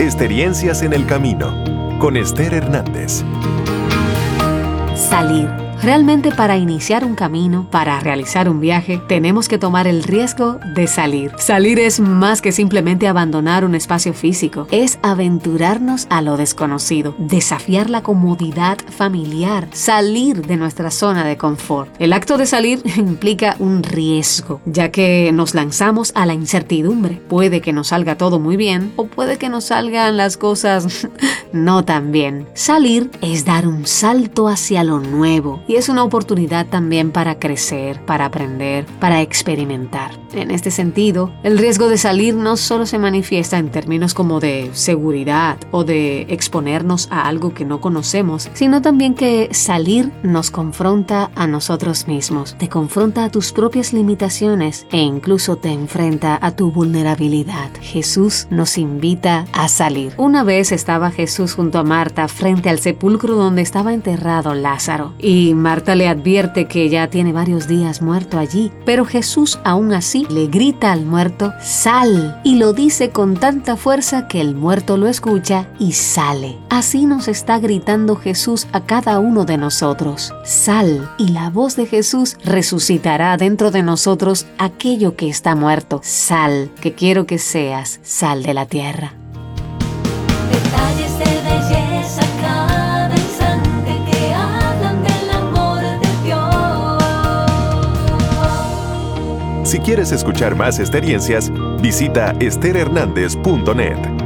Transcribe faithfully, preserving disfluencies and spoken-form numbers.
Experiencias en el Camino, con Esther Hernández. Salir. Realmente para iniciar un camino, para realizar un viaje, tenemos que tomar el riesgo de salir. Salir es más que simplemente abandonar un espacio físico. Es aventurarnos a lo desconocido, desafiar la comodidad familiar, salir de nuestra zona de confort. El acto de salir implica un riesgo, ya que nos lanzamos a la incertidumbre. Puede que nos salga todo muy bien o puede que nos salgan las cosas no tan bien. Salir es dar un salto hacia lo nuevo. Y es una oportunidad también para crecer, para aprender, para experimentar. En este sentido, el riesgo de salir no solo se manifiesta en términos como de seguridad o de exponernos a algo que no conocemos, sino también que salir nos confronta a nosotros mismos, te confronta a tus propias limitaciones e incluso te enfrenta a tu vulnerabilidad. Jesús nos invita a salir. Una vez estaba Jesús junto a Marta frente al sepulcro donde estaba enterrado Lázaro, y Marta le advierte que ya tiene varios días muerto allí, pero Jesús aún así le grita al muerto, ¡sal! Y lo dice con tanta fuerza que el muerto lo escucha y sale. Así nos está gritando Jesús a cada uno de nosotros, ¡sal! Y la voz de Jesús resucitará dentro de nosotros aquello que está muerto. Sal, que quiero que seas sal de la tierra. Detalles de belleza cada instante que hablan del amor de Dios. Si quieres escuchar más experiencias, visita ester hernandez punto net.